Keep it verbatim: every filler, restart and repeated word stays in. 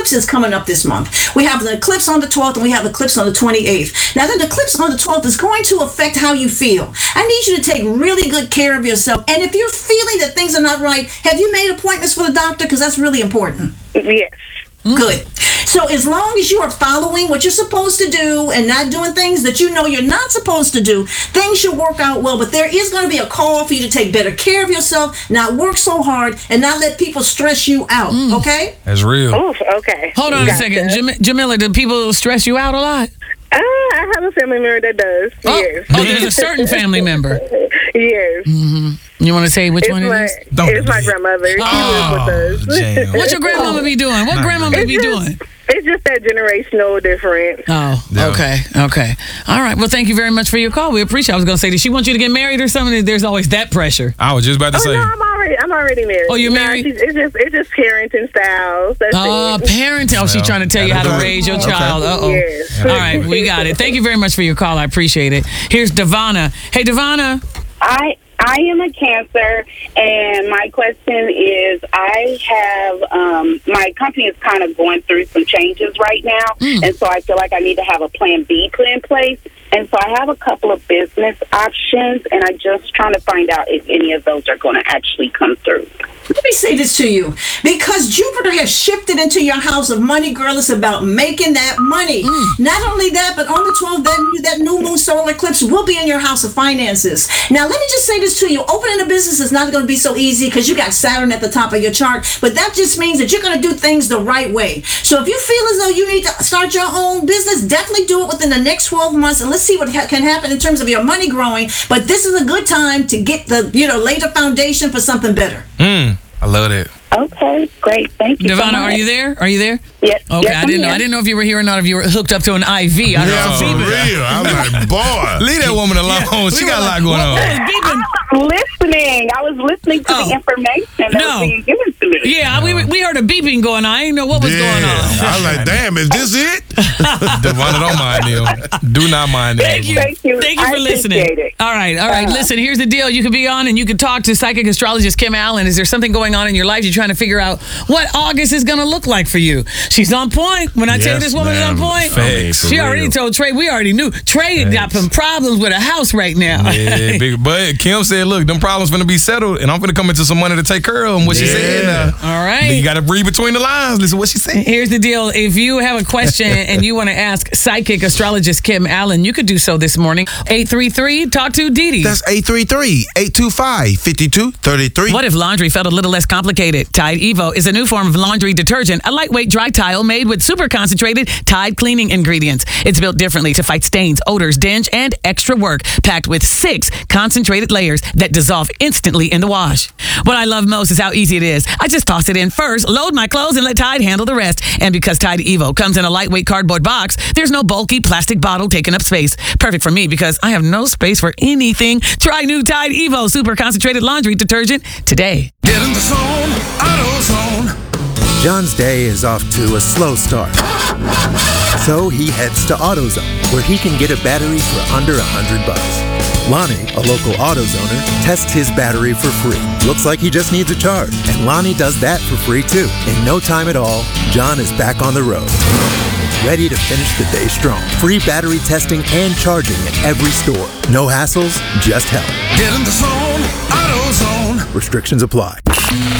eclipse is coming up this month. We have the eclipse on the twelfth and we have the eclipse on the twenty-eighth. Now, the eclipse on the twelfth is going to affect how you feel. I need you to take really good care of yourself. And if you're feeling that things are not right, have you made appointments for the doctor? Because that's really important. Yes. Good. So as long as you are following what you're supposed to do and not doing things that you know you're not supposed to do, things should work out well. But there is going to be a call for you to take better care of yourself, not work so hard, and not let people stress you out. Mm. Okay? That's real. Oof, okay. Hold on Gotcha. a second. Jam- Jamila, do people stress you out a lot? Uh, I have a family member that does. Oh, Yes. oh there's a certain family member. Yes. Mm-hmm. You want to say which It's one my, it is? Don't it's do my that. grandmother. She Oh, lives with us. jam. What your grandmama be doing? What grandmama It's be just, doing? It's just that generational difference. Oh, Yeah. okay, okay. All right. Well, thank you very much for your call. We appreciate it. I was going to say, did she want you to get married or something? There's always that pressure. I was just about to Oh say. no, I'm already, I'm already married. Oh, you're Nah, married? she's- it's just, it's just parenting styles. That's Uh, it. parenting. Oh, she's Well, trying to tell you how to okay. raise your Okay. child. Uh-oh. Yes. All right, we got it. Thank you very much for your call. I appreciate it. Here's Devonna. Hey, Devonna. I I am a Cancer, and my question is, I have um, my company is kind of going through some changes right now, Mm. and so I feel like I need to have a plan B put in place. And so I have a couple of business options, and I'm just trying to find out if any of those are going to actually come through. Let me say this to you. Because Jupiter has shifted into your house of money, girl, it's about making that money. Mm. Not only that, but on the twelfth, that, that new moon solar eclipse will be in your house of finances. Now, let me just say this to you. Opening a business is not going to be so easy because you got Saturn at the top of your chart. But that just means that you're going to do things the right way. So if you feel as though you need to start your own business, definitely do it within the next twelve months. And let's see what ha- can happen in terms of your money growing. But this is a good time to get the, you know, lay the foundation for something better. Mm, I love that. Okay, great. Thank you. so Devonna, much. are you there? Are you there? Yes. Okay, yes, I I'm didn't know. here. I didn't know if you were here or not. If you were hooked up to an I V. I don't Yeah, know. for real. I'm like, boy. Leave that woman alone. She got a lot going on. Beeping. I was listening. I was listening to Oh. the information that No. was being given to me. Yeah, we we heard a beeping going on. I didn't know what was Yeah. going on. I was like, damn, is this it? Devonna, don't mind them. Do not mind them. Thank you. Thank you. Thank you I for listening. appreciate it. All right, all right. Uh-huh. Listen, here's the deal. You can be on and you can talk to psychic astrologist Kim Allen. Is there something going on in your life? You're trying to figure out what August is going to look like for you. She's on point. When I tell you Yes, this woman is on ma'am. point, Facts. she For already real. told Trey. We already knew. Trey got some problems with a house right now. Yeah, big, but Kim said, look, them problems finna be settled, and I'm finna come into some money to take care of them. What she said. Yeah. Uh, All right. You gotta read between the lines. Listen what she said. Here's the deal. If you have a question and you want to ask psychic astrologist Kim Allen, you could do so this morning. eight three three, talk to Dee Dee. That's eight three three, eight two five, five two three three. What if laundry felt a little less complicated? Tide Evo is a new form of laundry detergent, a lightweight dry tile made with super concentrated Tide cleaning ingredients. It's built differently to fight stains, odors, dinge, and extra work, packed with six concentrated layers that dissolve instantly in the wash. What I love most is how easy it is. I just toss it in first, load my clothes, and let Tide handle the rest. And because Tide Evo comes in a lightweight cardboard box, there's no bulky plastic bottle taking up space. Perfect for me because I have no space for anything. Try new Tide Evo super concentrated laundry detergent today. Get in the zone, AutoZone. John's day is off to a slow start. So he heads to AutoZone, where he can get a battery for under a hundred bucks. Lonnie, a local AutoZoner, tests his battery for free. Looks like he just needs a charge, and Lonnie does that for free too. In no time at all, John is back on the road, ready to finish the day strong. Free battery testing and charging at every store. No hassles, just help. Get in the zone, AutoZone. Restrictions apply.